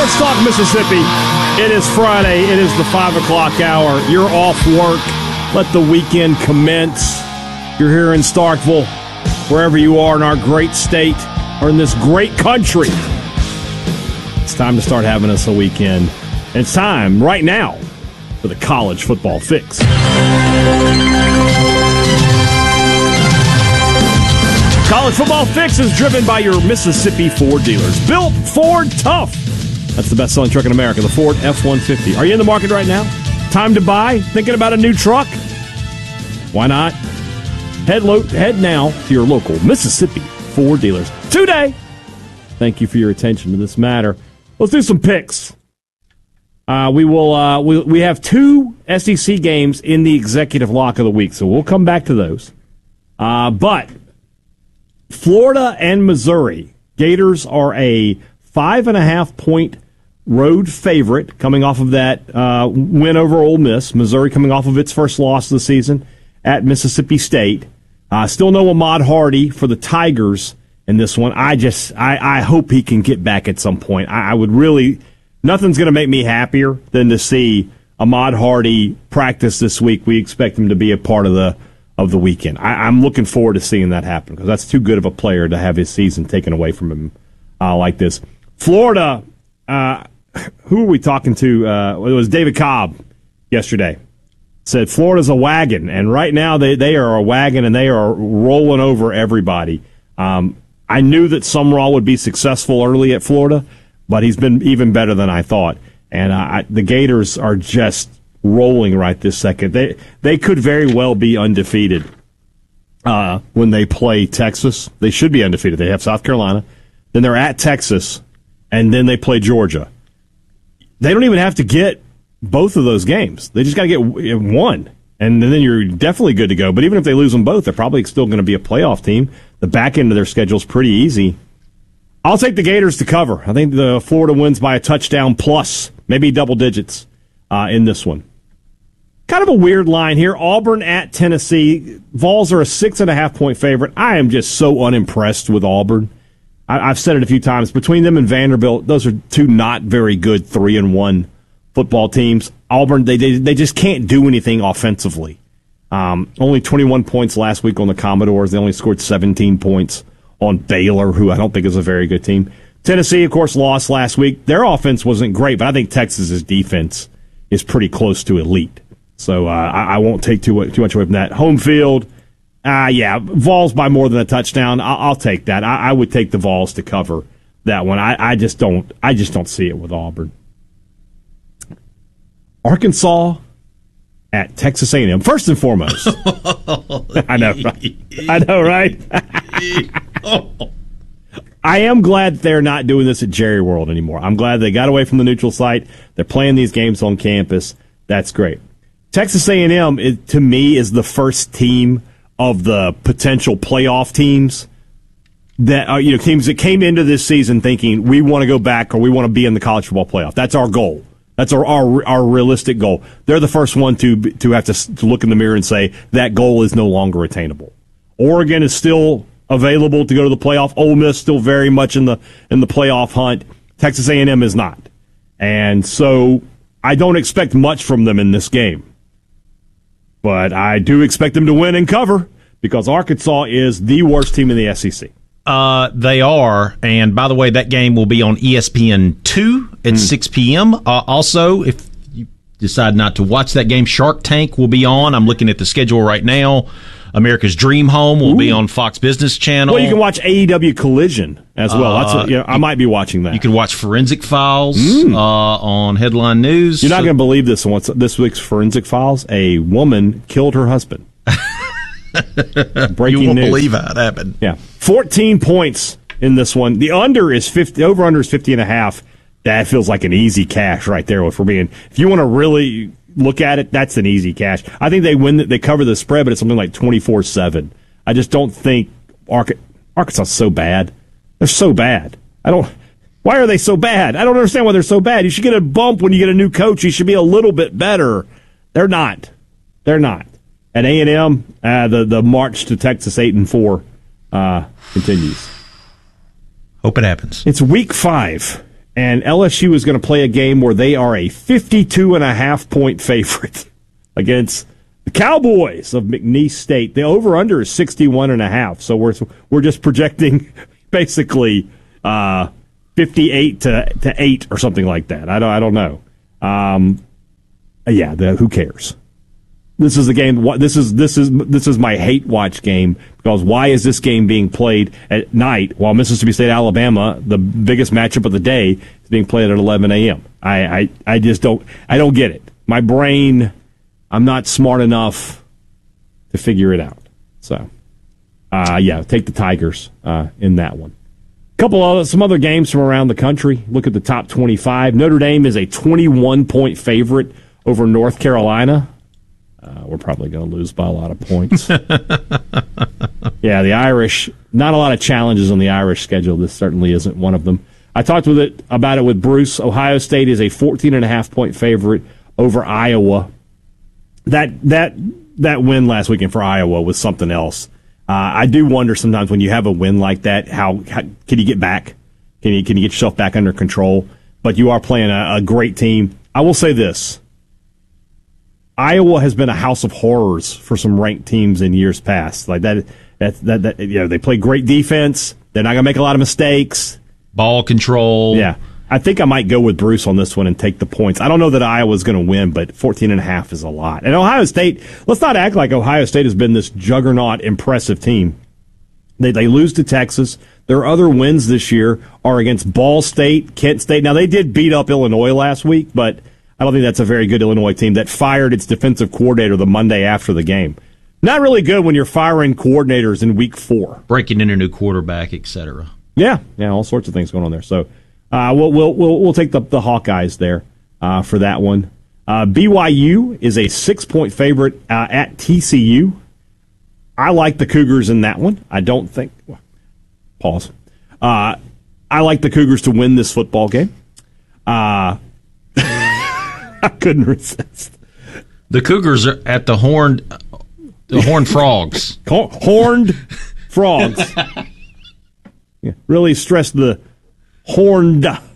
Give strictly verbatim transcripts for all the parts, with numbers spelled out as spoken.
Sports Talk Mississippi. It is Friday. It is the five o'clock hour. You're off work. Let the weekend commence. You're here in Starkville, wherever you are in our great state or in this great country. It's time to start having us a weekend. And it's time right now for the College Football Fix. College Football Fix is driven by your Mississippi Ford dealers. Built Ford Tough. That's the best-selling truck in America, the Ford F one fifty. Are you in the market right now? Time to buy? Thinking about a new truck? Why not? Head, lo- head now to your local Mississippi Ford dealers today. Thank you for your attention to this matter. Let's do some picks. Uh, we will. Uh, we we have two S E C games in the executive lock of the week, so we'll come back to those. Uh, but Florida and Missouri, Gators are a five and a half point road favorite coming off of that uh, win over Ole Miss. Missouri coming off of its first loss of the season at Mississippi State. Uh, still no Ahmad Hardy for the Tigers in this one. I just, I, I hope he can get back at some point. I, I would really, nothing's going to make me happier than to see Ahmad Hardy practice this week. We expect him to be a part of the of the weekend. I, I'm looking forward to seeing that happen because that's too good of a player to have his season taken away from him uh, like this. Florida, uh, who are we talking to? Uh, it was David Cobb yesterday. Said Florida's a wagon, and right now they, they are a wagon, and they are rolling over everybody. Um, I knew that Sumrall would be successful early at Florida, but he's been even better than I thought. And uh, I, the Gators are just rolling right this second. They they could very well be undefeated uh, when they play Texas. They should be undefeated. They have South Carolina. Then they're at Texas, and then they play Georgia. They don't even have to get both of those games. They just got to get one, and then you're definitely good to go. But even if they lose them both, they're probably still going to be a playoff team. The back end of their schedule is pretty easy. I'll take the Gators to cover. I think the Florida wins by a touchdown plus, maybe double digits uh, in this one. Kind of a weird line here. Auburn at Tennessee. Vols are a six and a half point favorite. I am just so unimpressed with Auburn. I, I've said it a few times. Between them and Vanderbilt, those are two not very good three and one football teams. Auburn, they they, they just can't do anything offensively. Um, only twenty-one points last week on the Commodores. They only scored seventeen points on Baylor, who I don't think is a very good team. Tennessee, of course, lost last week. Their offense wasn't great, but I think Texas's defense is pretty close to elite. So uh, I, I won't take too, too much away from that. Home field, uh, yeah, Vols by more than a touchdown. I'll, I'll take that. I, I would take the Vols to cover that one. I, I just don't. I just don't see it with Auburn. Arkansas at Texas A and M. First and foremost, I know, right? I know, right? I am glad they're not doing this at Jerry World anymore. I'm glad they got away from the neutral site. They're playing these games on campus. That's great. Texas A and M, it, to me, is the first team of the potential playoff teams that uh, you know teams that came into this season thinking we want to go back or we want to be in the college football playoff. That's our goal. That's our, our our realistic goal. They're the first one to to have to, to look in the mirror and say that goal is no longer attainable. Oregon is still available to go to the playoff. Ole Miss still very much in the in the playoff hunt. Texas A and M is not, and so I don't expect much from them in this game. But I do expect them to win and cover because Arkansas is the worst team in the S E C. Uh, they are, and by the way, that game will be on E S P N two at mm. six p.m. Uh, also, if you decide not to watch that game, Shark Tank will be on. I'm looking at the schedule right now. America's Dream Home will Ooh. be on Fox Business Channel. Well, you can watch A E W Collision as well. That's what, you know, I might be watching that. You can watch Forensic Files mm. uh, on Headline News. You're not going to believe this. What's this week's Forensic Files? A woman killed her husband. Breaking you won't news. believe how it happened. Yeah, fourteen points in this one. The under is fifty. Over under is fifty and a half. That feels like an easy cash right there. If we're being, if you want to really look at it, that's an easy cash. I think they win. They cover the spread, but it's something like twenty-four seven. I just don't think Arca- Arkansas is so bad. They're so bad. I don't. Why are they so bad? I don't understand why they're so bad. You should get a bump when you get a new coach. You should be a little bit better. They're not. They're not. At A and M, uh, the the march to Texas eight and four uh, continues. Hope it happens. It's week five And L S U is going to play a game where they are a fifty-two and a half point favorite against the Cowboys of McNeese State. The over-under is sixty-one and a half. So we're we're just projecting basically uh, fifty-eight to, to eight or something like that. I don't I don't know. Um, yeah, the, who cares? This is the game. This is this is this is my hate watch game, because why is this game being played at night while Mississippi State Alabama, the biggest matchup of the day, is being played at eleven a.m. I, I I just don't I don't get it. My brain, I'm not smart enough to figure it out. So, uh, yeah, take the Tigers uh, in that one. A couple of some other games from around the country. Look at the top twenty-five. Notre Dame is a twenty-one point favorite over North Carolina. Uh, we're probably going to lose by a lot of points. Yeah, the Irish, not a lot of challenges on the Irish schedule. This certainly isn't one of them. I talked with it about it with Bruce. Ohio State is a fourteen and a half point favorite over Iowa. That that that win last weekend for Iowa was something else. Uh, I do wonder sometimes when you have a win like that, how, how can you get back? Can you can you get yourself back under control? But you are playing a, a great team. I will say this. Iowa has been a house of horrors for some ranked teams in years past. Like that, that, that, that you know, they play great defense. They're not going to make a lot of mistakes. Ball control. Yeah. I think I might go with Bruce on this one and take the points. I don't know that Iowa's going to win, but fourteen and a half is a lot. And Ohio State, let's not act like Ohio State has been this juggernaut, impressive team. They they lose to Texas. Their other wins this year are against Ball State, Kent State. Now, they did beat up Illinois last week, but I don't think that's a very good Illinois team that fired its defensive coordinator the Monday after the game. Not really good when you're firing coordinators in week four. Breaking in a new quarterback, et cetera. Yeah, yeah, all sorts of things going on there. So uh, we'll we'll we'll we'll take the the Hawkeyes there uh, for that one. Uh, B Y U is a six point favorite uh, at T C U. I like the Cougars in that one. I don't think. Well, pause. Uh, I like the Cougars to win this football game. Uh I couldn't resist. The Cougars are at the horned, the horned frogs. Horned frogs. Yeah, really stress the horned. uh,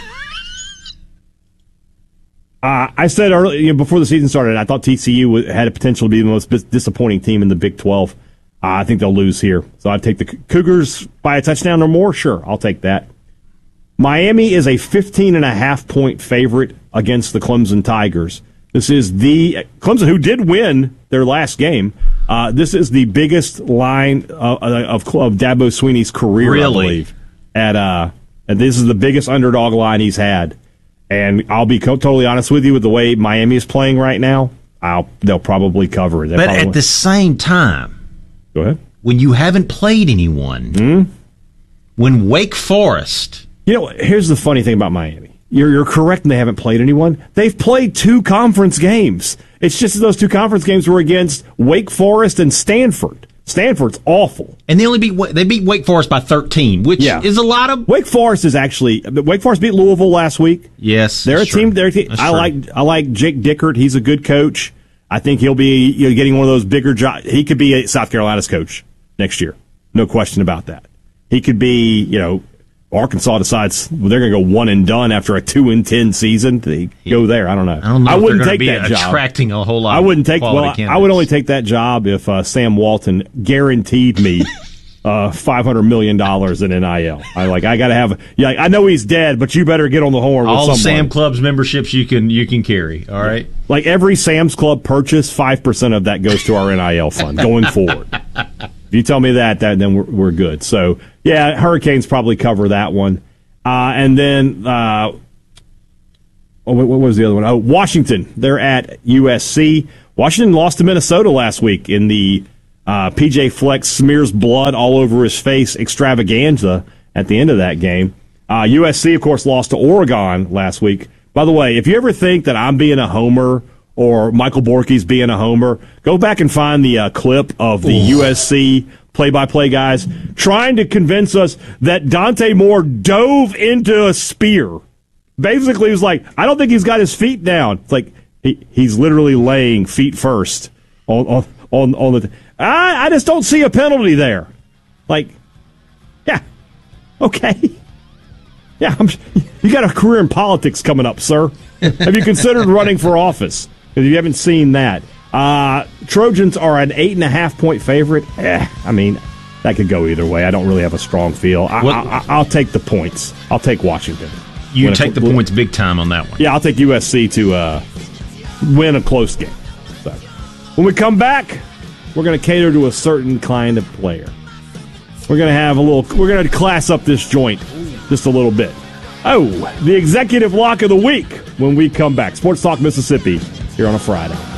I said earlier, you know, before the season started, I thought T C U had a potential to be the most disappointing team in the Big twelve. Uh, I think they'll lose here. So I'd take the Cougars by a touchdown or more. Sure, I'll take that. Miami is a fifteen and a half point favorite against the Clemson Tigers. This is the Clemson, who did win their last game. Uh, this is the biggest line uh, of, of Dabo Swinney's career, really? I believe. At uh, and this is the biggest underdog line he's had. And I'll be co- totally honest with you, with the way Miami is playing right now, I'll they'll probably cover it. They'll but probably at win. the same time, go ahead. When you haven't played anyone, mm-hmm. when Wake Forest. You know, here's the funny thing about Miami. You're, you're correct, and they haven't played anyone. They've played two conference games. It's just that those two conference games were against Wake Forest and Stanford. Stanford's awful. And they only beat they beat Wake Forest by thirteen, which yeah. is a lot of. Wake Forest is actually Wake Forest beat Louisville last week. Yes, they're a team. True. They're a team. That's I true. like I like Jake Dickert. He's a good coach. I think he'll be you know, getting one of those bigger jobs. He could be a South Carolina's coach next year. No question about that. He could be, you know. Arkansas decides they're going to go one and done after a two and ten season. They go there. I don't know. I don't know. I if wouldn't they're take be that job. Attracting a whole lot. I wouldn't take. Of Well, I would only take that job if uh, Sam Walton guaranteed me uh, five hundred million dollars in N I L. I like. I got to have. Yeah, I know he's dead, but you better get on the horn. All with the someone. Sam Club's memberships you can you can carry. All right. Like every Sam's Club purchase, five percent of that goes to our N I L fund going forward. If you tell me that, that then we're, we're good. So yeah, Hurricanes probably cover that one. Uh, and then, uh, oh, what was the other one? Oh, Washington. They're at U S C. Washington lost to Minnesota last week in the uh, P J Fleck smears blood all over his face extravaganza at the end of that game. Uh, U S C, of course, lost to Oregon last week. By the way, if you ever think that I'm being a homer or Michael Borky's being a homer, go back and find the uh, clip of the Ooh. U S C play-by-play guys trying to convince us that Dante Moore dove into a spear. Basically, he was like, I don't think he's got his feet down. It's like he, he's literally laying feet first on on on, on the. I, I just don't see a penalty there. Like, yeah, okay. Yeah, I'm, you got a career in politics coming up, sir. Have you considered running for office? Because you haven't seen that. Uh, Trojans are an eight and a half point favorite. Eh, I mean, that could go either way. I don't really have a strong feel. I, What- I, I'll take the points. I'll take Washington. You Win a- take the points big time on that one. Yeah, I'll take U S C to uh, win a close game. So, when we come back, we're going to cater to a certain kind of player. We're going to have a little. We're going to class up this joint just a little bit. Oh, the executive lock of the week when we come back. Sports Talk Mississippi here on a Friday.